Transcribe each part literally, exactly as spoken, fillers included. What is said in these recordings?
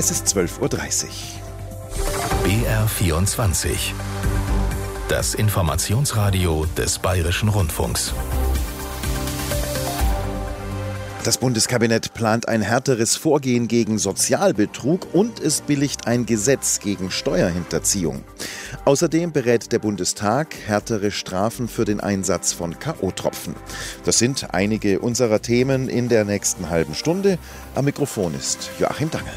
Es ist zwölf Uhr dreißig. B R vierundzwanzig. Das Informationsradio des Bayerischen Rundfunks. Das Bundeskabinett plant ein härteres Vorgehen gegen Sozialbetrug und es billigt ein Gesetz gegen Steuerhinterziehung. Außerdem berät der Bundestag härtere Strafen für den Einsatz von K O-Tropfen. Das sind einige unserer Themen in der nächsten halben Stunde. Am Mikrofon ist Joachim Dangel.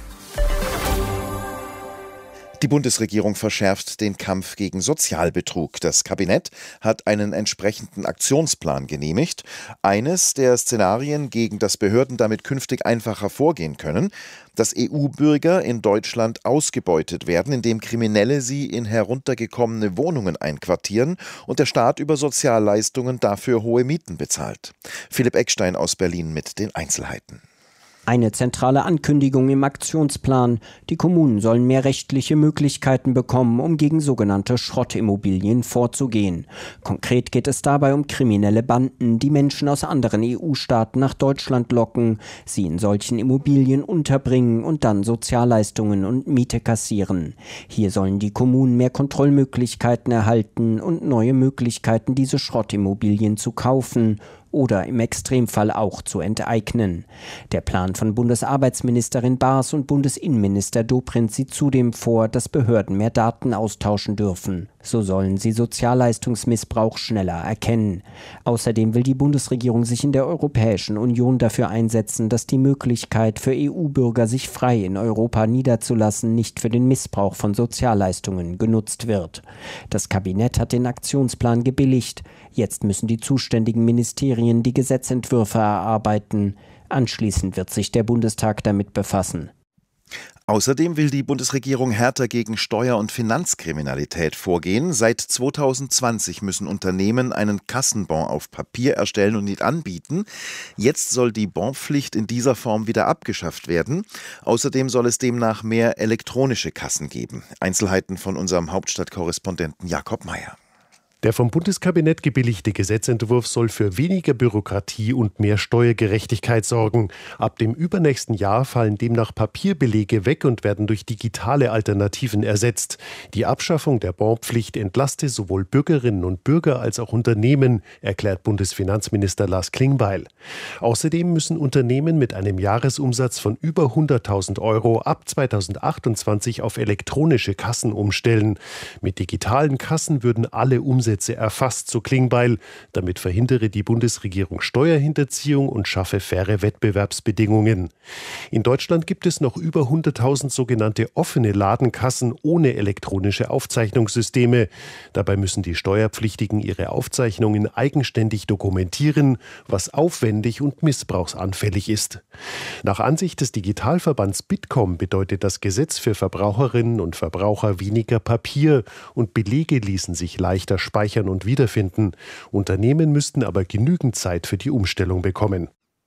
Die Bundesregierung verschärft den Kampf gegen Sozialbetrug. Das Kabinett hat einen entsprechenden Aktionsplan genehmigt. Eines der Szenarien, gegen das Behörden damit künftig einfacher vorgehen können, dass E U-Bürger in Deutschland ausgebeutet werden, indem Kriminelle sie in heruntergekommene Wohnungen einquartieren und der Staat über Sozialleistungen dafür hohe Mieten bezahlt. Philipp Eckstein aus Berlin mit den Einzelheiten. Eine zentrale Ankündigung im Aktionsplan. Die Kommunen sollen mehr rechtliche Möglichkeiten bekommen, um gegen sogenannte Schrottimmobilien vorzugehen. Konkret geht es dabei um kriminelle Banden, die Menschen aus anderen E U-Staaten nach Deutschland locken, sie in solchen Immobilien unterbringen und dann Sozialleistungen und Miete kassieren. Hier sollen die Kommunen mehr Kontrollmöglichkeiten erhalten und neue Möglichkeiten, diese Schrottimmobilien zu kaufen oder im Extremfall auch zu enteignen. Der Plan von Bundesarbeitsministerin Baas und Bundesinnenminister Dobrindt sieht zudem vor, dass Behörden mehr Daten austauschen dürfen. So sollen sie Sozialleistungsmissbrauch schneller erkennen. Außerdem will die Bundesregierung sich in der Europäischen Union dafür einsetzen, dass die Möglichkeit für E U-Bürger, sich frei in Europa niederzulassen, nicht für den Missbrauch von Sozialleistungen genutzt wird. Das Kabinett hat den Aktionsplan gebilligt. Jetzt müssen die zuständigen Ministerien die Gesetzentwürfe erarbeiten. Anschließend wird sich der Bundestag damit befassen. Außerdem will die Bundesregierung härter gegen Steuer- und Finanzkriminalität vorgehen. Seit zweitausendzwanzig müssen Unternehmen einen Kassenbon auf Papier erstellen und ihn anbieten. Jetzt soll die Bonpflicht in dieser Form wieder abgeschafft werden. Außerdem soll es demnach mehr elektronische Kassen geben. Einzelheiten von unserem Hauptstadtkorrespondenten Jakob Meyer. Der vom Bundeskabinett gebilligte Gesetzentwurf soll für weniger Bürokratie und mehr Steuergerechtigkeit sorgen. Ab dem übernächsten Jahr fallen demnach Papierbelege weg und werden durch digitale Alternativen ersetzt. Die Abschaffung der Bonpflicht entlaste sowohl Bürgerinnen und Bürger als auch Unternehmen, erklärt Bundesfinanzminister Lars Klingbeil. Außerdem müssen Unternehmen mit einem Jahresumsatz von über hunderttausend Euro ab zweitausendachtundzwanzig auf elektronische Kassen umstellen. Mit digitalen Kassen würden alle Umsätze erfasst, so Klingbeil. Damit verhindere die Bundesregierung Steuerhinterziehung und schaffe faire Wettbewerbsbedingungen. In Deutschland gibt es noch über hunderttausend sogenannte offene Ladenkassen ohne elektronische Aufzeichnungssysteme. Dabei müssen die Steuerpflichtigen ihre Aufzeichnungen eigenständig dokumentieren, was aufwendig und missbrauchsanfällig ist. Nach Ansicht des Digitalverbands Bitkom bedeutet das Gesetz für Verbraucherinnen und Verbraucher weniger Papier und Belege ließen sich leichter speichern und wiederfinden. Unternehmen müssten aber genügend Zeit für die Umstellung bekommen.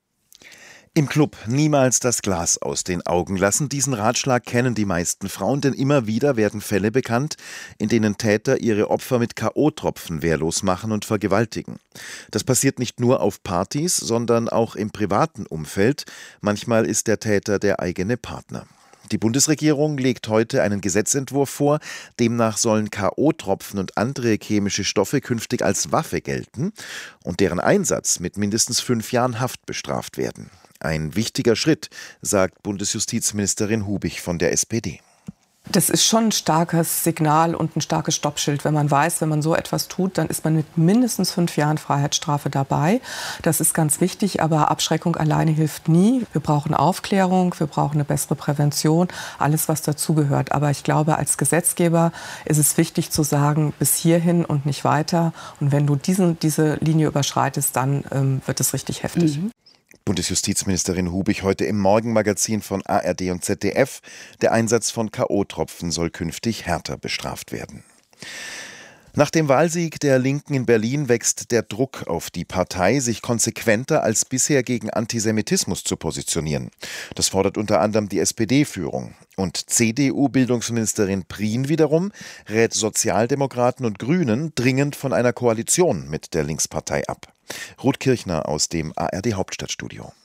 Im Club niemals das Glas aus den Augen lassen. Diesen Ratschlag kennen die meisten Frauen, denn immer wieder werden Fälle bekannt, in denen Täter ihre Opfer mit K O-Tropfen wehrlos machen und vergewaltigen. Das passiert nicht nur auf Partys, sondern auch im privaten Umfeld. Manchmal ist der Täter der eigene Partner. Die Bundesregierung legt heute einen Gesetzentwurf vor. Demnach sollen K O-Tropfen und andere chemische Stoffe künftig als Waffe gelten und deren Einsatz mit mindestens fünf Jahren Haft bestraft werden. Ein wichtiger Schritt, sagt Bundesjustizministerin Hubich von der S P D. Das ist schon ein starkes Signal und ein starkes Stoppschild. Wenn man weiß, wenn man so etwas tut, dann ist man mit mindestens fünf Jahren Freiheitsstrafe dabei. Das ist ganz wichtig, aber Abschreckung alleine hilft nie. Wir brauchen Aufklärung, wir brauchen eine bessere Prävention, alles, was dazugehört. Aber ich glaube, als Gesetzgeber ist es wichtig zu sagen, bis hierhin und nicht weiter. Und wenn du diesen, diese Linie überschreitest, dann ähm, wird es richtig heftig. Mhm. Bundesjustizministerin Hubich heute im Morgenmagazin von A R D und Z D F. Der Einsatz von K O-Tropfen soll künftig härter bestraft werden. Nach dem Wahlsieg der Linken in Berlin wächst der Druck auf die Partei, sich konsequenter als bisher gegen Antisemitismus zu positionieren. Das fordert unter anderem die S P D-Führung. Und C D U-Bildungsministerin Prien wiederum rät Sozialdemokraten und Grünen dringend von einer Koalition mit der Linkspartei ab. Ruth Kirchner aus dem A R D-Hauptstadtstudio.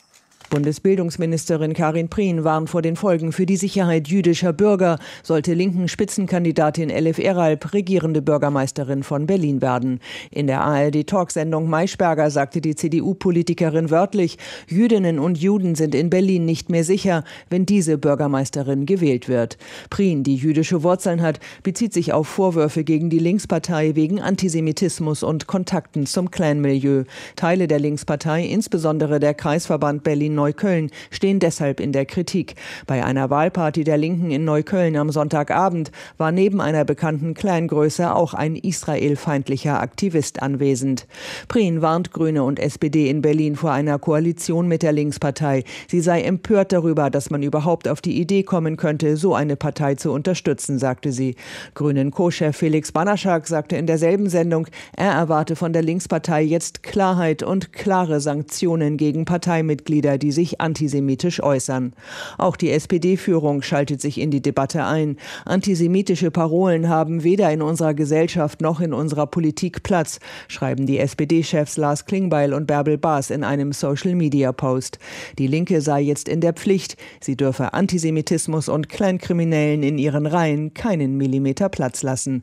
Bundesbildungsministerin Karin Prien warnt vor den Folgen für die Sicherheit jüdischer Bürger, sollte linken Spitzenkandidatin Elif Eralp regierende Bürgermeisterin von Berlin werden. In der A R D-Talksendung Maischberger sagte die C D U-Politikerin wörtlich, Jüdinnen und Juden sind in Berlin nicht mehr sicher, wenn diese Bürgermeisterin gewählt wird. Prien, die jüdische Wurzeln hat, bezieht sich auf Vorwürfe gegen die Linkspartei wegen Antisemitismus und Kontakten zum Clan-Milieu. Teile der Linkspartei, insbesondere der Kreisverband Berlin-Neukölln, stehen deshalb in der Kritik. Bei einer Wahlparty der Linken in Neukölln am Sonntagabend war neben einer bekannten Clangröße auch ein israelfeindlicher Aktivist anwesend. Prien warnt Grüne und S P D in Berlin vor einer Koalition mit der Linkspartei. Sie sei empört darüber, dass man überhaupt auf die Idee kommen könnte, so eine Partei zu unterstützen, sagte sie. Grünen Co-Chef Felix Banaschak sagte in derselben Sendung, er erwarte von der Linkspartei jetzt Klarheit und klare Sanktionen gegen Parteimitglieder, die sich antisemitisch äußern. Auch die S P D-Führung schaltet sich in die Debatte ein. Antisemitische Parolen haben weder in unserer Gesellschaft noch in unserer Politik Platz, schreiben die S P D-Chefs Lars Klingbeil und Bärbel Baas in einem Social-Media-Post. Die Linke sei jetzt in der Pflicht. Sie dürfe Antisemitismus und Kleinkriminellen in ihren Reihen keinen Millimeter Platz lassen.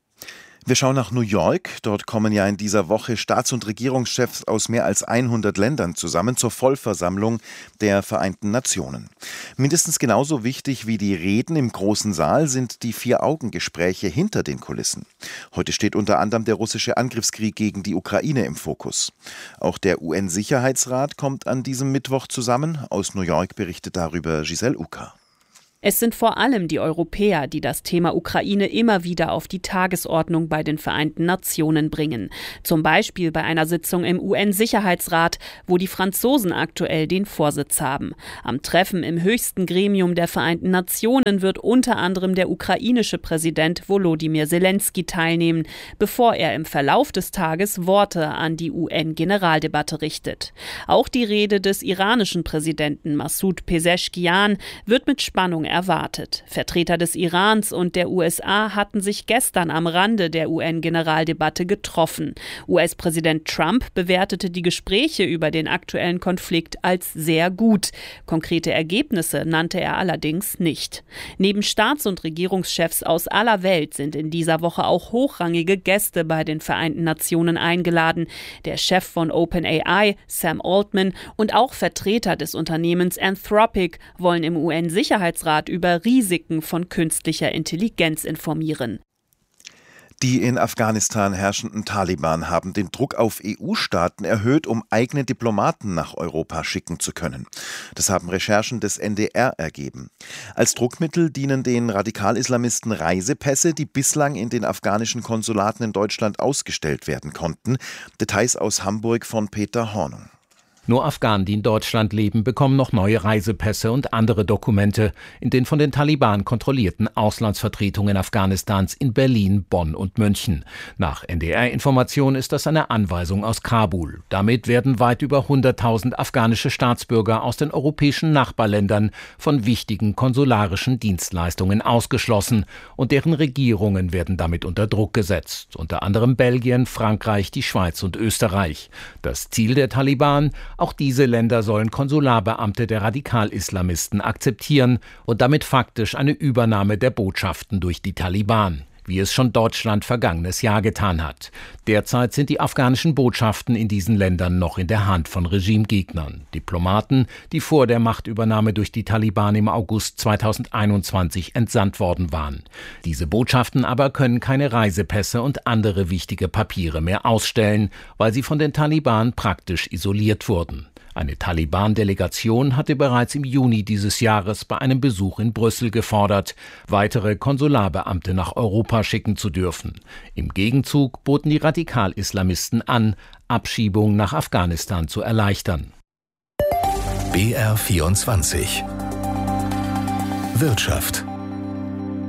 Wir schauen nach New York. Dort kommen ja in dieser Woche Staats- und Regierungschefs aus mehr als hundert Ländern zusammen zur Vollversammlung der Vereinten Nationen. Mindestens genauso wichtig wie die Reden im großen Saal sind die Vier-Augen-Gespräche hinter den Kulissen. Heute steht unter anderem der russische Angriffskrieg gegen die Ukraine im Fokus. Auch der U N-Sicherheitsrat kommt an diesem Mittwoch zusammen. Aus New York berichtet darüber Giselle Uka. Es sind vor allem die Europäer, die das Thema Ukraine immer wieder auf die Tagesordnung bei den Vereinten Nationen bringen. Zum Beispiel bei einer Sitzung im U N-Sicherheitsrat, wo die Franzosen aktuell den Vorsitz haben. Am Treffen im höchsten Gremium der Vereinten Nationen wird unter anderem der ukrainische Präsident Volodymyr Zelensky teilnehmen, bevor er im Verlauf des Tages Worte an die U N-Generaldebatte richtet. Auch die Rede des iranischen Präsidenten Massoud Pezeshkian wird mit Spannung erwartet. Vertreter des Irans und der U S A hatten sich gestern am Rande der U N-Generaldebatte getroffen. U S-Präsident Trump bewertete die Gespräche über den aktuellen Konflikt als sehr gut. Konkrete Ergebnisse nannte er allerdings nicht. Neben Staats- und Regierungschefs aus aller Welt sind in dieser Woche auch hochrangige Gäste bei den Vereinten Nationen eingeladen. Der Chef von OpenAI, Sam Altman, und auch Vertreter des Unternehmens Anthropic wollen im U N-Sicherheitsrat über Risiken von künstlicher Intelligenz informieren. Die in Afghanistan herrschenden Taliban haben den Druck auf E U-Staaten erhöht, um eigene Diplomaten nach Europa schicken zu können. Das haben Recherchen des N D R ergeben. Als Druckmittel dienen den Radikal-Islamisten Reisepässe, die bislang in den afghanischen Konsulaten in Deutschland ausgestellt werden konnten. Details aus Hamburg von Peter Hornung. Nur Afghanen, die in Deutschland leben, bekommen noch neue Reisepässe und andere Dokumente in den von den Taliban kontrollierten Auslandsvertretungen Afghanistans in Berlin, Bonn und München. Nach N D R-Informationen ist das eine Anweisung aus Kabul. Damit werden weit über hunderttausend afghanische Staatsbürger aus den europäischen Nachbarländern von wichtigen konsularischen Dienstleistungen ausgeschlossen und deren Regierungen werden damit unter Druck gesetzt. Unter anderem Belgien, Frankreich, die Schweiz und Österreich. Das Ziel der Taliban: Auch diese Länder sollen Konsularbeamte der Radikal-Islamisten akzeptieren und damit faktisch eine Übernahme der Botschaften durch die Taliban, wie es schon Deutschland vergangenes Jahr getan hat. Derzeit sind die afghanischen Botschaften in diesen Ländern noch in der Hand von Regimegegnern. Diplomaten, die vor der Machtübernahme durch die Taliban im August zweitausendeinundzwanzig entsandt worden waren. Diese Botschaften aber können keine Reisepässe und andere wichtige Papiere mehr ausstellen, weil sie von den Taliban praktisch isoliert wurden. Eine Taliban-Delegation hatte bereits im Juni dieses Jahres bei einem Besuch in Brüssel gefordert, weitere Konsularbeamte nach Europa schicken zu dürfen. Im Gegenzug boten die Radikal-Islamisten an, Abschiebung nach Afghanistan zu erleichtern. B R vierundzwanzig Wirtschaft.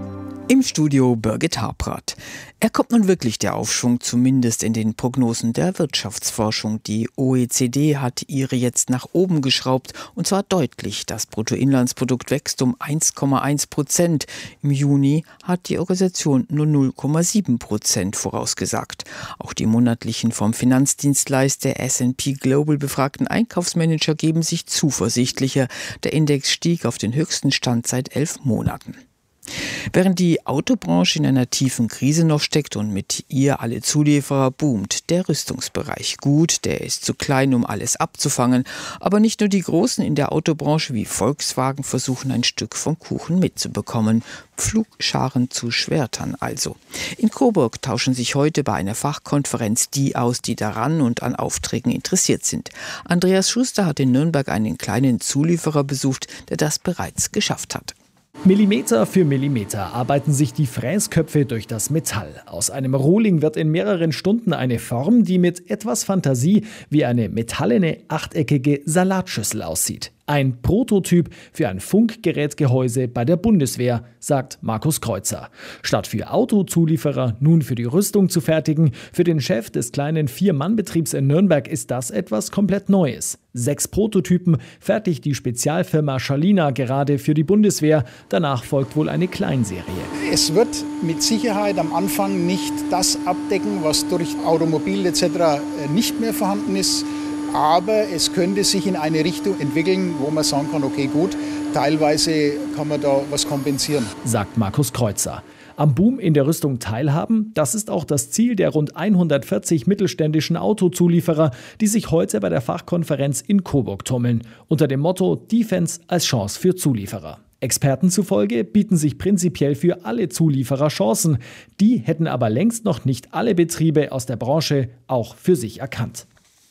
Im Studio Birgit Habrath. Er kommt nun wirklich, der Aufschwung, zumindest in den Prognosen der Wirtschaftsforschung. Die O E C D hat ihre jetzt nach oben geschraubt, und zwar deutlich. Das Bruttoinlandsprodukt wächst um eins Komma eins Prozent. Im Juni hat die Organisation nur null Komma sieben Prozent vorausgesagt. Auch die monatlichen vom Finanzdienstleister S and P Global befragten Einkaufsmanager geben sich zuversichtlicher. Der Index stieg auf den höchsten Stand seit elf Monaten. Während die Autobranche in einer tiefen Krise noch steckt und mit ihr alle Zulieferer, boomt der Rüstungsbereich. Gut, der ist zu klein, um alles abzufangen. Aber nicht nur die Großen in der Autobranche wie Volkswagen versuchen, ein Stück vom Kuchen mitzubekommen. Pflugscharen zu Schwertern also. In Coburg tauschen sich heute bei einer Fachkonferenz die aus, die daran und an Aufträgen interessiert sind. Andreas Schuster hat in Nürnberg einen kleinen Zulieferer besucht, der das bereits geschafft hat. Millimeter für Millimeter arbeiten sich die Fräsköpfe durch das Metall. Aus einem Rohling wird in mehreren Stunden eine Form, die mit etwas Fantasie wie eine metallene, achteckige Salatschüssel aussieht. Ein Prototyp für ein Funkgerätgehäuse bei der Bundeswehr, sagt Markus Kreuzer. Statt für Autozulieferer nun für die Rüstung zu fertigen, für den Chef des kleinen Vier-Mann-Betriebs in Nürnberg ist das etwas komplett Neues. Sechs Prototypen fertigt die Spezialfirma Schalina gerade für die Bundeswehr. Danach folgt wohl eine Kleinserie. Es wird mit Sicherheit am Anfang nicht das abdecken, was durch Automobil et cetera nicht mehr vorhanden ist. Aber es könnte sich in eine Richtung entwickeln, wo man sagen kann, okay gut, teilweise kann man da was kompensieren. Sagt Markus Kreuzer. Am Boom in der Rüstung teilhaben, das ist auch das Ziel der rund hundertvierzig mittelständischen Autozulieferer, die sich heute bei der Fachkonferenz in Coburg tummeln, unter dem Motto Defense als Chance für Zulieferer. Experten zufolge bieten sich prinzipiell für alle Zulieferer Chancen. Die hätten aber längst noch nicht alle Betriebe aus der Branche auch für sich erkannt.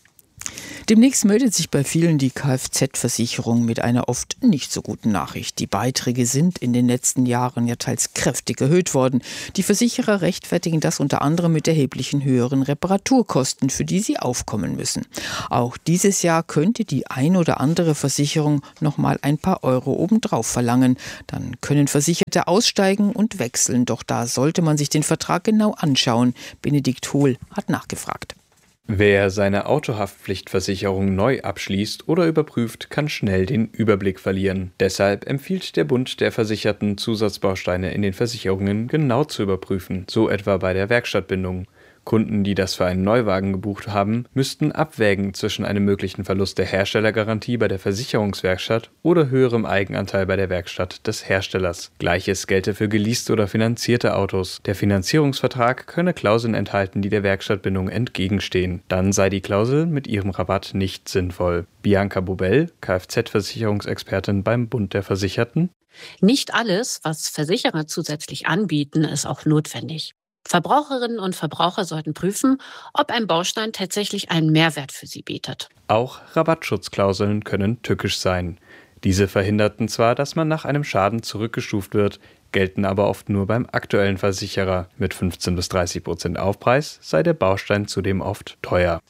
Demnächst meldet sich bei vielen die Kfz-Versicherung mit einer oft nicht so guten Nachricht. Die Beiträge sind in den letzten Jahren ja teils kräftig erhöht worden. Die Versicherer rechtfertigen das unter anderem mit erheblichen höheren Reparaturkosten, für die sie aufkommen müssen. Auch dieses Jahr könnte die ein oder andere Versicherung noch mal ein paar Euro obendrauf verlangen. Dann können Versicherte aussteigen und wechseln. Doch da sollte man sich den Vertrag genau anschauen. Benedikt Hohl hat nachgefragt. Wer seine Autohaftpflichtversicherung neu abschließt oder überprüft, kann schnell den Überblick verlieren. Deshalb empfiehlt der Bund der Versicherten, Zusatzbausteine in den Versicherungen genau zu überprüfen, so etwa bei der Werkstattbindung. Kunden, die das für einen Neuwagen gebucht haben, müssten abwägen zwischen einem möglichen Verlust der Herstellergarantie bei der Versicherungswerkstatt oder höherem Eigenanteil bei der Werkstatt des Herstellers. Gleiches gelte für geleaste oder finanzierte Autos. Der Finanzierungsvertrag könne Klauseln enthalten, die der Werkstattbindung entgegenstehen. Dann sei die Klausel mit ihrem Rabatt nicht sinnvoll. Bianca Bobel, Kfz-Versicherungsexpertin beim Bund der Versicherten. Nicht alles, was Versicherer zusätzlich anbieten, ist auch notwendig. Verbraucherinnen und Verbraucher sollten prüfen, ob ein Baustein tatsächlich einen Mehrwert für sie bietet. Auch Rabattschutzklauseln können tückisch sein. Diese verhinderten zwar, dass man nach einem Schaden zurückgestuft wird, gelten aber oft nur beim aktuellen Versicherer. Mit fünfzehn bis dreißig Prozent Aufpreis sei der Baustein zudem oft teuer.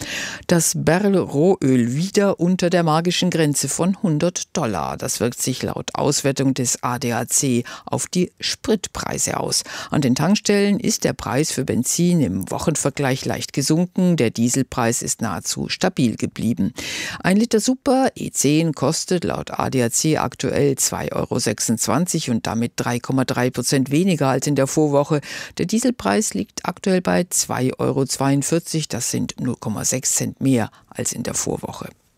Das Berl-Rohöl wieder unter der magischen Grenze von hundert Dollar. Das wirkt sich laut Auswertung des A D A C auf die Spritpreise aus. An den Tankstellen ist der Preis für Benzin im Wochenvergleich leicht gesunken. Der Dieselpreis ist nahezu stabil geblieben. Ein Liter Super E zehn kostet laut A D A C aktuell zwei Euro sechsundzwanzig und damit drei Komma drei Prozent weniger als in der Vorwoche. Der Dieselpreis liegt aktuell bei zwei Euro zweiundvierzig. Das sind null Komma sechs Cent mehr als in der Vorwoche.